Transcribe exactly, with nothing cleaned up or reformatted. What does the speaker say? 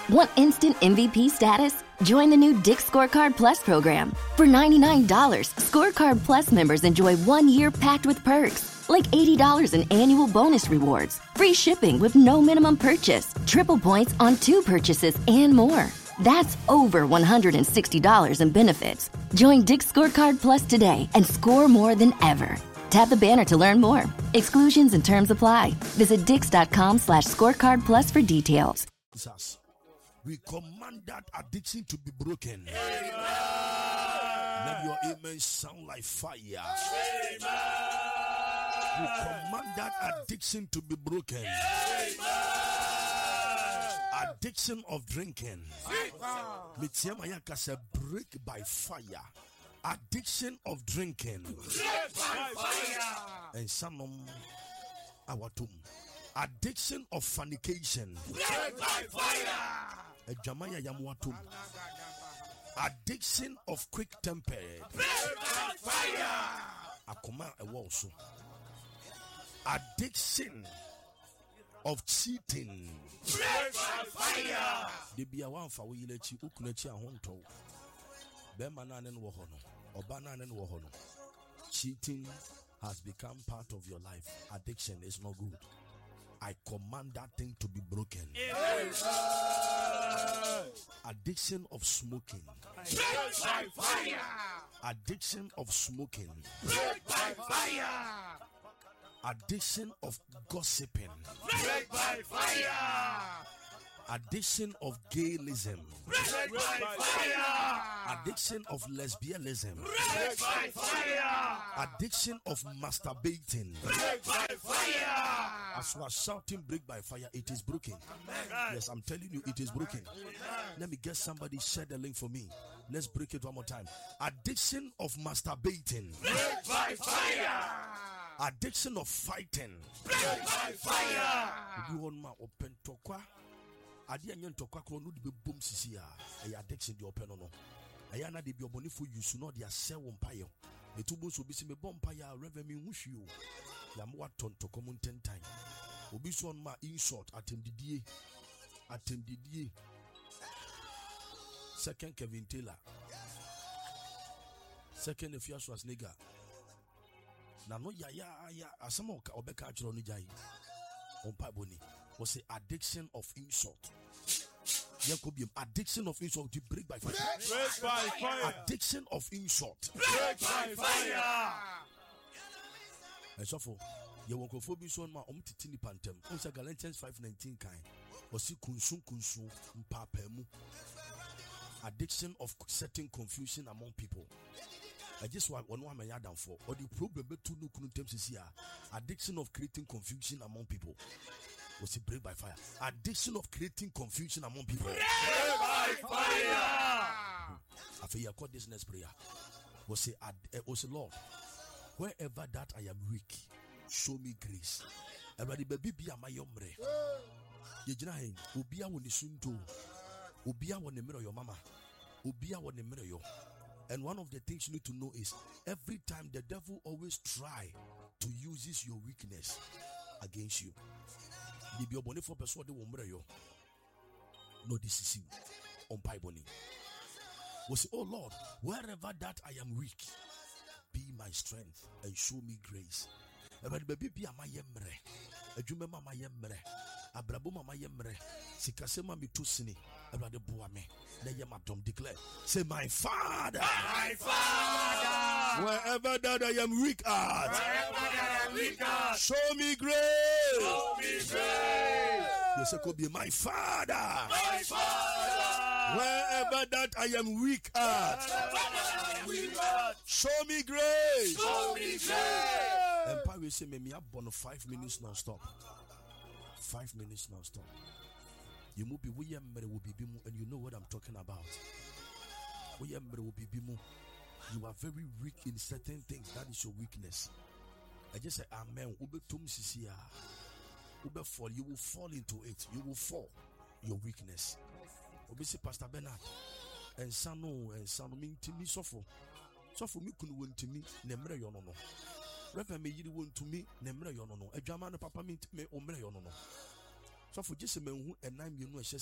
Want instant M V P status? Join the new Dick's Scorecard Plus program. For ninety-nine dollars, Scorecard Plus members enjoy one year packed with perks, like eighty dollars in annual bonus rewards, free shipping with no minimum purchase, triple points on two purchases, and more. That's over one hundred sixty dollars in benefits. Join Dick's Scorecard Plus today and score more than ever. Tap the banner to learn more. Exclusions and terms apply. Visit dix.com slash scorecard plus for details. We command that addiction to be broken. Amen. Let your amen sound like fire. Amen. We command that addiction to be broken. Amen. Addiction of drinking. Say break by fire. Addiction of drinking. Break by fire. And some of our tomb. Addiction of fornication. Break by fire. Addiction of quick temper. Break by fire. Akoma also. Addiction of cheating. Break by fire. De bia wan fa wo yilechi ukunechi ahonto. Be mananen wo hono. Obananen wo hono. Cheating has become part of your life. Addiction is not good. I command that thing to be broken. Amen. Addiction of smoking. Break by fire. Addiction of smoking. Break by fire. Addiction of gossiping. Break by fire. Addiction of gayism. Break by fire. Addiction of lesbianism. Break by fire. Addiction of masturbating. Break by fire. As we are shouting break by fire, it is broken. Amen. Yes, I'm telling you, it is broken. Amen. Let me get somebody share the link for me. Let's break it one more time. Addiction of masturbating. Break by fire. Addiction of fighting. Break by fire. You want my open tokwa? Adi anyen tokwa kro no de bom sisi a. E addiction de open no. Aya na de bi oboni for you so no de asɛ wo mpaye. Etubo so bi se me bom mpaye a reverend me hwehwe o. Ya mo atonto common ten time. Obi so on ma insult atendidie. Atendidie. Second Kevin Taylor. Second if you was nigga. Na no ya ya ya asama obeka achiro no jai. On boni was the addiction of insult. Yakobium addiction of insult to break by fire. Break by fire. Addiction of insult. Break by fire. And so for you won't go for bison ma um titini pantem. On Galatians five nineteen kind. Or see kunsun kunsun mpapemu. Addiction of setting confusion among people. I just want one man down for or the problem to no contempt here. Addiction of creating confusion among people. Was it break by fire? Addiction of creating confusion among people. Break by fire. I feel you call this next prayer. Was it was Lord? Wherever that I am weak, show me grace. Everybody baby be a my ombre. Yejina hen, ubia woni sunto. Ubia woni mirror your mama. Ubia woni mirror yo. And one of the things you need to know is every time the devil always try to use your weakness against you. The be oboni for person de wo mirror yo. No this is you. On pai boni. We say, oh Lord, wherever that I am weak, be my strength and show me grace. Everybody be a my yemre. A jume mama yemre. Abrabo mama yemre. Sikasema mi tusini. Everybody buame. Neyamadom declare. Say my Father. My Father. Wherever that I am weak at. Wherever that I am weak at. Show me grace. Show me grace. Yes, it could be my Father. My Father. Wherever that I am weak at. Show me grace. Show me grace. And Paul say, "Me me up on five minutes non-stop. Five minutes non-stop. You move be we will be bimu, and you know what I'm talking about. We will be bimu. You are very weak in certain things. That is your weakness. I just say, Amen. Ube tum sisia. Ube fall. You will fall into it. You will fall. Your weakness. Ube say, Pastor Bernard. And sano and sano mean to me suffer. So for me, couldn't want to me, Nemre Yonono. Reverend me, you want to me, Nemre Yonono. A German papa mean to me, Omre Yonono. So for just a man who and nine you know, she